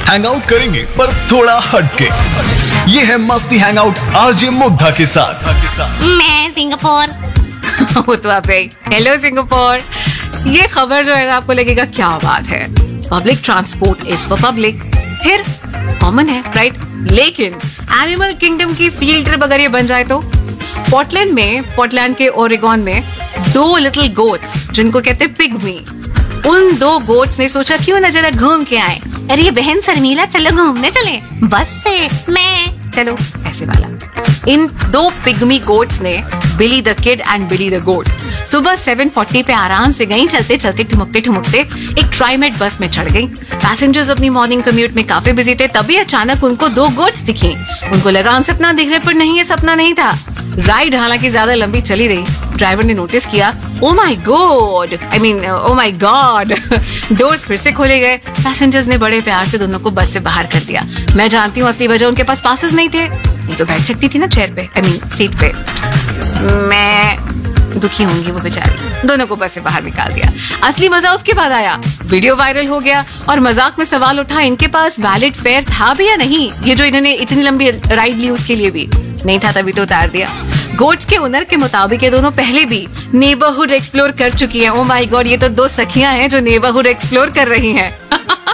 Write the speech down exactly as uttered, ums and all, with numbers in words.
Hang out करेंगे पर थोड़ा हटके। ये है मस्ती हैंग आउट आरजे मुग्धा के साथ। मैं सिंगापुर। वो तो आप हेलो सिंगापुर। ये खबर जो है ना आपको लगेगा क्या बात है, public transport is for public, फिर कॉमन है राइट। लेकिन एनिमल किंगडम की फील्ड ट्रिप अगर ये बन जाए तो पोर्टलैंड में, पोर्टलैंड के ओरेगॉन में दो लिटिल गोट्स जिनको कहते हैं पिग्मी, उन दो गोट्स ने सोचा क्यों ना जरा घूम के आए। अरे बहन शर्मिला चलो घूमने चले बस से। मैं चलो ऐसे वाला। इन दो पिग्मी गोट्स ने बिली the kid and Billy the गोट सुबह सात चालीस पे आराम से गई, चलते चलते ठुमकते ठुमकते एक ट्राइमेट बस में चढ़ गई। पैसेंजर्स अपनी मॉर्निंग कम्यूट में काफी बिजी थे, तभी अचानक उनको दो गोट्स दिखी। उनको लगा हम सपना देख रहे, पर नहीं, ये सपना नहीं था। राइड हालांकि ज्यादा लंबी चली रही, ड्राइवर ने नोटिस किया, oh my God, I mean oh my God. Doors फिर से खोले गए। पैसेंजर्स ने बड़े प्यार से दोनों को बस से बाहर कर दिया। मैं जानती हूँ असली वजह उनके पास पासेस नहीं थे, नहीं तो बैठ सकती थी ना चेयर पे, आई मीन सीट पे। मैं दुखी होंगी वो बेचारी। दोनों को बस से बाहर निकाल दिया। असली मजा उसके बाद आया, वीडियो वायरल हो गया और मजाक में सवाल उठा, इनके पास वैलिड फेयर था भी या नहीं। ये जो इन्होंने इतनी लंबी राइड ली उसके लिए भी नहीं था, तभी तो उतार दिया। गोट्स के ओनर के मुताबिक ये दोनों पहले भी नेबरहुड एक्सप्लोर कर चुकी हैं। ओ माय गॉड, ये तो दो सखियां हैं जो नेबरहुड एक्सप्लोर कर रही हैं।